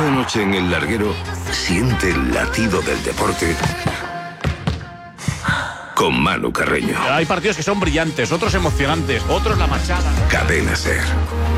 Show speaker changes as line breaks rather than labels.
Cada noche en el larguero, siente el latido del deporte con Manu Carreño.
Hay partidos que son brillantes, otros emocionantes, otros la machada.
Cadena SER.